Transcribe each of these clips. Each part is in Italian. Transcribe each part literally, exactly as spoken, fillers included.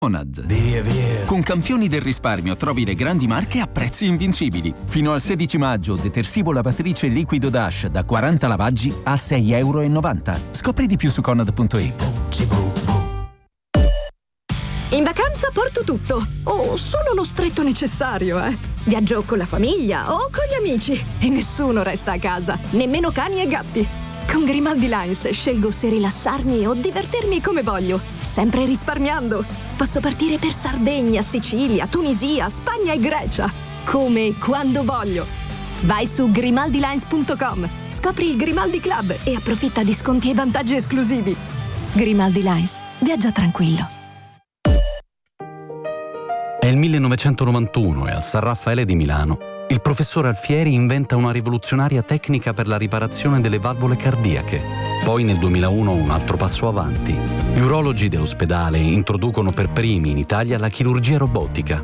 Conad. Via, via. Con campioni del risparmio trovi le grandi marche a prezzi invincibili. Fino al sedici maggio detersivo lavatrice liquido Dash da quaranta lavaggi a sei e novanta euro. Scopri di più su conad punto it. In vacanza porto tutto, o solo lo stretto necessario, eh. Viaggio con la famiglia o con gli amici e nessuno resta a casa, nemmeno cani e gatti. Con Grimaldi Lines scelgo se rilassarmi o divertirmi come voglio, sempre risparmiando. Posso partire per Sardegna, Sicilia, Tunisia, Spagna e Grecia, come e quando voglio. Vai su grimaldi lines punto com, scopri il Grimaldi Club e approfitta di sconti e vantaggi esclusivi. Grimaldi Lines, viaggia tranquillo. È il millenovecentonovantuno e al San Raffaele di Milano il professor Alfieri inventa una rivoluzionaria tecnica per la riparazione delle valvole cardiache. Poi nel duemilauno un altro passo avanti. Gli urologi dell'ospedale introducono per primi in Italia la chirurgia robotica.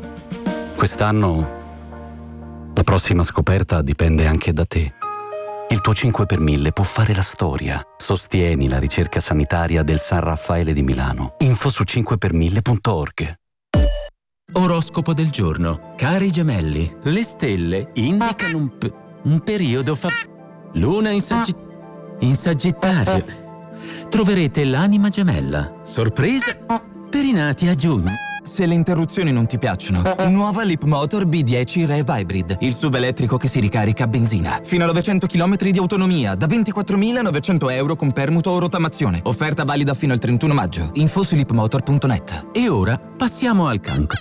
Quest'anno la prossima scoperta dipende anche da te. Il tuo cinque per mille può fare la storia. Sostieni la ricerca sanitaria del San Raffaele di Milano. Info su cinque per mille punto org. Oroscopo del giorno. Cari gemelli, le stelle indicano un, p- un periodo fa... Luna in, saggi- in Sagittario. Troverete l'anima gemella. Sorpresa per i nati a giugno. Se le interruzioni non ti piacciono, nuova Leapmotor B dieci Rev Hybrid, il S U V elettrico che si ricarica a benzina. Fino a novecento chilometri di autonomia, da ventiquattromilanovecento euro con permuto o rottamazione. Offerta valida fino al trentuno maggio. Info su leapmotor punto net. E ora passiamo al cancro.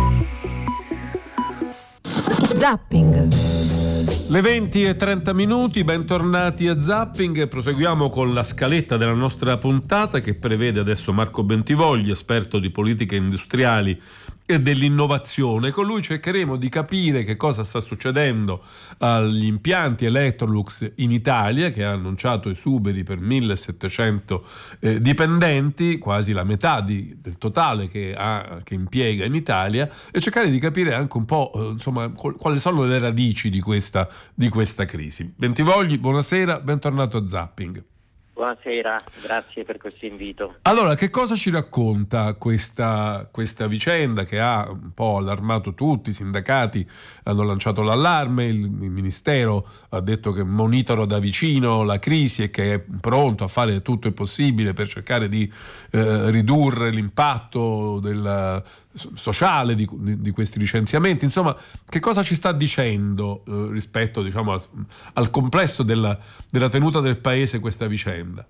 Zapping. Le venti e trenta minuti, bentornati a Zapping. Proseguiamo con la scaletta della nostra puntata che prevede adesso Marco Bentivogli, esperto di politiche industriali e dell'innovazione. Con lui cercheremo di capire che cosa sta succedendo agli impianti Electrolux in Italia, che ha annunciato esuberi per millesettecento eh, dipendenti, quasi la metà di, del totale che, ha, che impiega in Italia, e cercare di capire anche un po' eh, insomma quali sono le radici di questa, di questa crisi. Bentivogli, buonasera, bentornato a Zapping. Buonasera, grazie per questo invito. Allora, che cosa ci racconta questa, questa vicenda che ha un po' allarmato tutti? I sindacati hanno lanciato l'allarme, il, il Ministero ha detto che monitora da vicino la crisi e che è pronto a fare tutto il possibile per cercare di eh, ridurre l'impatto del sociale di, di, di questi licenziamenti. Insomma, che cosa ci sta dicendo eh, rispetto, diciamo, al, al complesso della, della tenuta del paese questa vicenda?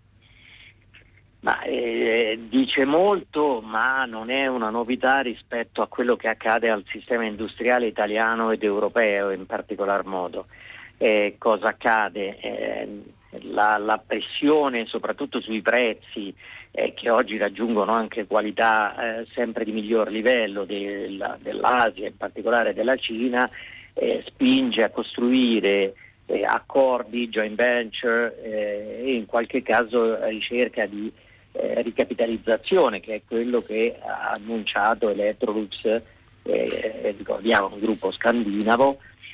Ma, eh, dice molto, ma non è una novità rispetto a quello che accade al sistema industriale italiano ed europeo in particolar modo. Eh, cosa accade? Eh, la, la pressione soprattutto sui prezzi, eh, che oggi raggiungono anche qualità eh, sempre di miglior livello del, dell'Asia, in particolare della Cina, eh, spinge a costruire eh, accordi, joint venture eh, e in qualche caso ricerca di eh, ricapitalizzazione, che è quello che ha annunciato Electrolux, eh, ricordiamo un gruppo scandinavo,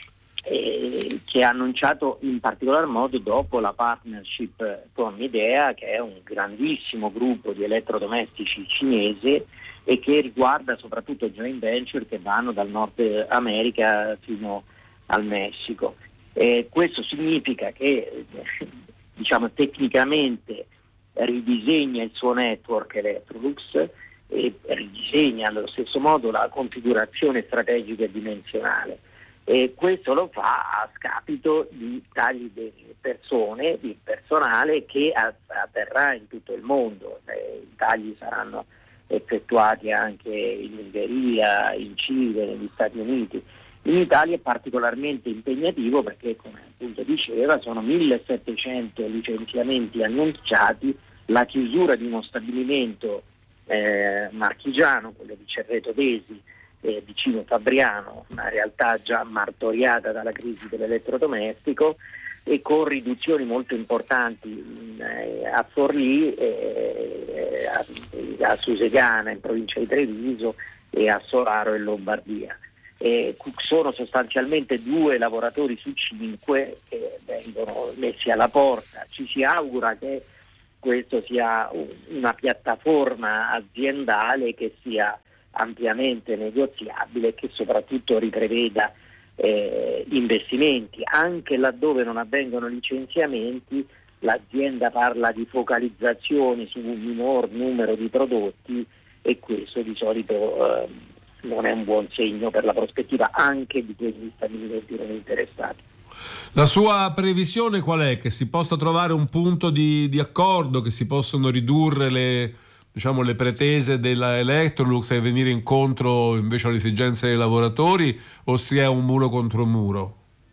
Eh, che ha annunciato in particolar modo dopo la partnership con Midea, che è un grandissimo gruppo di elettrodomestici cinese e che riguarda soprattutto joint venture che vanno dal Nord America fino al Messico. Eh, questo significa che diciamo tecnicamente ridisegna il suo network Electrolux e ridisegna allo stesso modo la configurazione strategica e dimensionale. E questo lo fa a scapito di tagli di persone, di personale che atterrà in tutto il mondo. I tagli saranno effettuati anche in Ungheria, in Cile, negli Stati Uniti. In Italia è particolarmente impegnativo perché, come appunto diceva, sono millesettecento licenziamenti annunciati, la chiusura di uno stabilimento eh, marchigiano, quello di Cerreto Desi, Eh, vicino Fabriano, una realtà già martoriata dalla crisi dell'elettrodomestico, e con riduzioni molto importanti in, eh, a Forlì, eh, a, a Susegana in provincia di Treviso e a Solaro in Lombardia. Eh, sono sostanzialmente due lavoratori su cinque che vengono messi alla porta. Ci si augura che questo sia una piattaforma aziendale che sia ampiamente negoziabile e che soprattutto ripreveda eh, investimenti. Anche laddove non avvengono licenziamenti, l'azienda parla di focalizzazioni su un minor numero di prodotti e questo di solito eh, non è un buon segno per la prospettiva anche di quegli stabilimenti non interessati. La sua previsione qual è? Che si possa trovare un punto di, di accordo, che si possano ridurre le, diciamo, le pretese della Electrolux e venire incontro invece alle esigenze dei lavoratori, o si è un muro contro muro?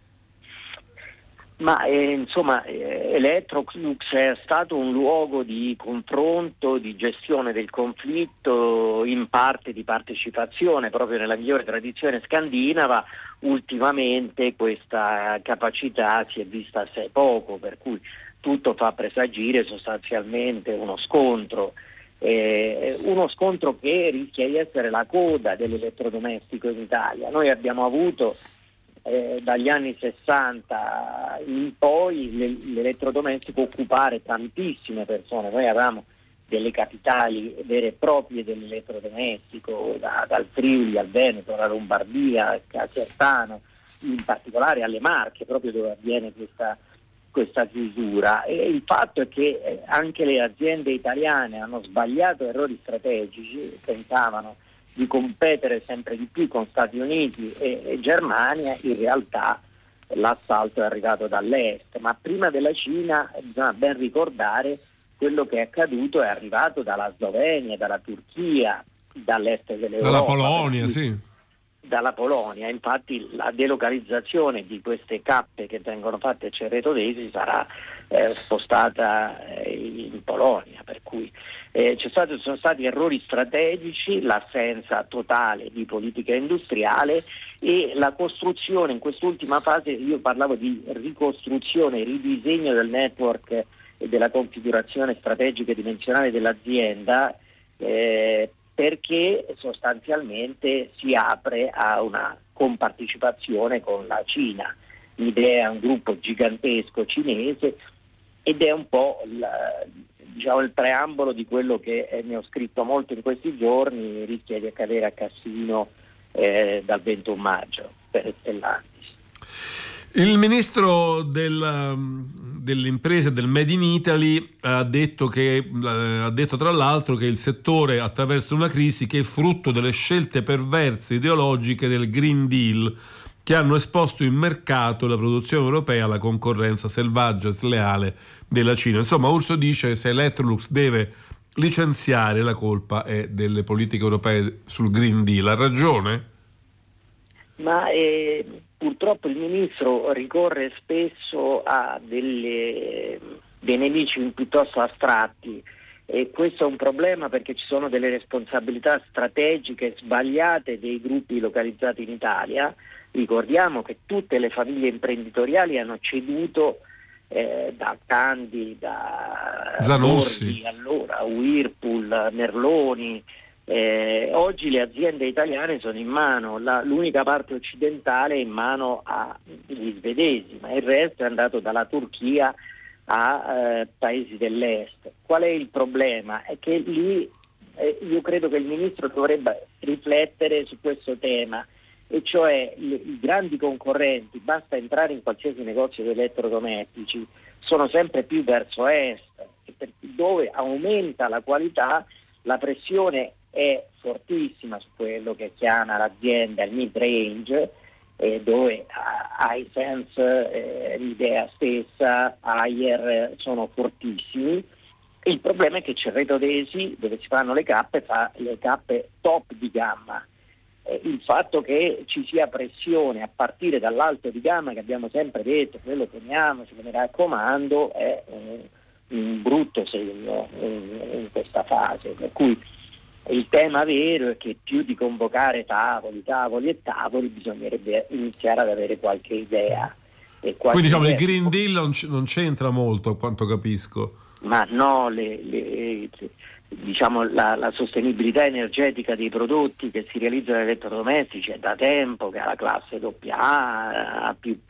Ma eh, insomma eh, Electrolux è stato un luogo di confronto, di gestione del conflitto, in parte di partecipazione, proprio nella migliore tradizione scandinava. Ultimamente questa capacità si è vista assai poco, per cui tutto fa presagire sostanzialmente uno scontro, eh, uno scontro che rischia di essere la coda dell'elettrodomestico in Italia. Noi abbiamo avuto Eh, dagli anni sessanta in poi l'elettrodomestico occupare tantissime persone. Noi avevamo delle capitali vere e proprie dell'elettrodomestico, da, dal Friuli al Veneto, alla Lombardia, al Casertano, in particolare alle Marche, proprio dove avviene questa, questa chiusura. E il fatto è che eh, anche le aziende italiane hanno sbagliato errori strategici, pensavano di competere sempre di più con Stati Uniti e, e Germania. In realtà l'assalto è arrivato dall'est, ma prima della Cina bisogna ben ricordare quello che è accaduto, è arrivato dalla Slovenia, dalla Turchia, dall'est dell'Europa, dalla Polonia, sì. Dalla Polonia. Infatti la delocalizzazione di queste cappe che vengono fatte a Cerreto-Desi sarà eh, spostata eh, in Polonia, per cui eh, c'è stato, sono stati errori strategici, l'assenza totale di politica industriale e la costruzione in quest'ultima fase. Io parlavo di ricostruzione, ridisegno del network e della configurazione strategica e dimensionale dell'azienda, eh, perché sostanzialmente si apre a una compartecipazione con la Cina. L'idea è un gruppo gigantesco cinese ed è un po' il, diciamo, il preambolo di quello che eh, ne ho scritto molto in questi giorni, rischia di accadere a Cassino eh, dal ventuno maggio per Stellantis. Il ministro del, delle imprese del Made in Italy ha detto, che, ha detto tra l'altro che il settore attraversa una crisi che è frutto delle scelte perverse ideologiche del Green Deal, che hanno esposto il mercato e la produzione europea alla concorrenza selvaggia e sleale della Cina. Insomma, Urso dice che se Electrolux deve licenziare, la colpa è delle politiche europee sul Green Deal. Ha ragione? Ma eh, purtroppo il ministro ricorre spesso a delle, dei nemici piuttosto astratti, e questo è un problema perché ci sono delle responsabilità strategiche sbagliate dei gruppi localizzati in Italia. Ricordiamo che tutte le famiglie imprenditoriali hanno ceduto eh, da Candy, da Zanussi, Borghi, allora Whirlpool, Merloni. Eh, oggi le aziende italiane sono in mano, la, l'unica parte occidentale è in mano agli svedesi, ma il resto è andato dalla Turchia a eh, paesi dell'est. Qual è il problema? È che lì eh, io credo che il ministro dovrebbe riflettere su questo tema, e cioè le, i grandi concorrenti, basta entrare in qualsiasi negozio di elettrodomestici, sono sempre più verso est, dove aumenta la qualità, la pressione è fortissima su quello che chiama l'azienda il mid-range, eh, dove Hisense, eh, l'idea stessa, Haier sono fortissimi. Il problema è che Cerreto-Desi, dove si fanno le cappe, fa le cappe top di gamma. Eh, il fatto che ci sia pressione a partire dall'alto di gamma, che abbiamo sempre detto, quello teniamoci, mi raccomando, è un, un brutto segno in, in questa fase, per cui il tema vero è che più di convocare tavoli, tavoli e tavoli bisognerebbe iniziare ad avere qualche idea. E qualche Quindi diciamo idea, il Green Deal non, c- non c'entra molto, a quanto capisco. Ma no, le, le, diciamo la, la sostenibilità energetica dei prodotti che si realizzano negli elettrodomestici è da tempo che ha la classe doppia A, A più